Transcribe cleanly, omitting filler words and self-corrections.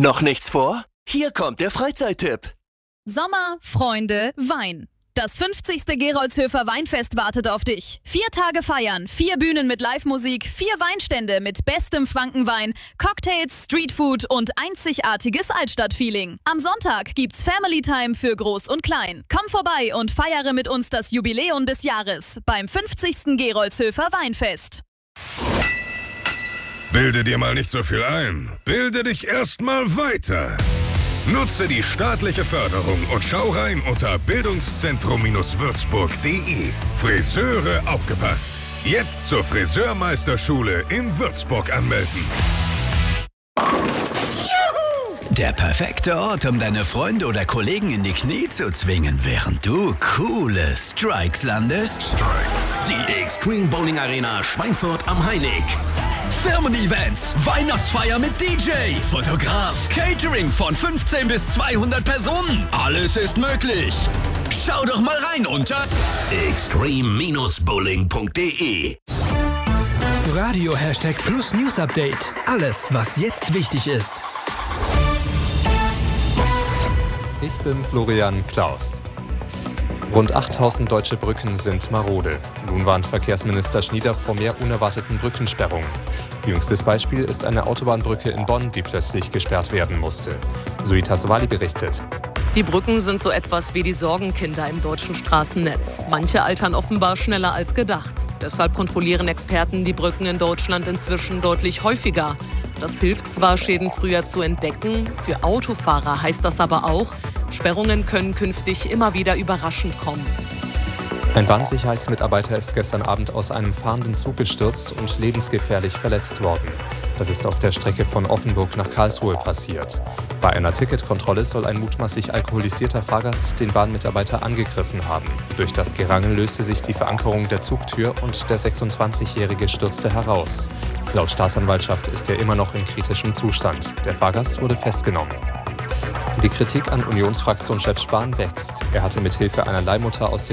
Noch nichts vor? Hier kommt der Freizeittipp. Sommer, Freunde, Wein. Das 50. Gerolzhöfer Weinfest wartet auf dich. 4 Tage feiern, 4 Bühnen mit Live-Musik, 4 Weinstände mit bestem Frankenwein, Cocktails, Streetfood und einzigartiges Altstadtfeeling. Am Sonntag gibt's Family Time für Groß und Klein. Komm vorbei und feiere mit uns das Jubiläum des Jahres beim 50. Gerolzhöfer Weinfest. Bilde dir mal nicht so viel ein. Bilde dich erstmal weiter. Nutze die staatliche Förderung und schau rein unter bildungszentrum-würzburg.de. Friseure aufgepasst! Jetzt zur Friseurmeisterschule in Würzburg anmelden. Der perfekte Ort, um deine Freunde oder Kollegen in die Knie zu zwingen, während du coole Strikes landest. Die Extreme Bowling Arena Schweinfurt am Heilig. Firmen-Events, Weihnachtsfeier mit DJ, Fotograf, Catering von 15 bis 200 Personen. Alles ist möglich. Schau doch mal rein unter extreme-bowling.de. Radio #Plus News Update. Alles, was jetzt wichtig ist. Ich bin Florian Klaus. Rund 8000 deutsche Brücken sind marode. Nun warnt Verkehrsminister Schnieder vor mehr unerwarteten Brückensperrungen. Jüngstes Beispiel ist eine Autobahnbrücke in Bonn, die plötzlich gesperrt werden musste. Suita Sowali berichtet. Die Brücken sind so etwas wie die Sorgenkinder im deutschen Straßennetz. Manche altern offenbar schneller als gedacht. Deshalb kontrollieren Experten die Brücken in Deutschland inzwischen deutlich häufiger. Das hilft zwar, Schäden früher zu entdecken, für Autofahrer heißt das aber auch, Sperrungen können künftig immer wieder überraschend kommen. Ein Bahnsicherheitsmitarbeiter ist gestern Abend aus einem fahrenden Zug gestürzt und lebensgefährlich verletzt worden. Das ist auf der Strecke von Offenburg nach Karlsruhe passiert. Bei einer Ticketkontrolle soll ein mutmaßlich alkoholisierter Fahrgast den Bahnmitarbeiter angegriffen haben. Durch das Gerangel löste sich die Verankerung der Zugtür und der 26-Jährige stürzte heraus. Laut Staatsanwaltschaft ist er immer noch in kritischem Zustand. Der Fahrgast wurde festgenommen. Die Kritik an Unionsfraktionschef Spahn wächst. Er hatte mithilfe einer Leihmutter aus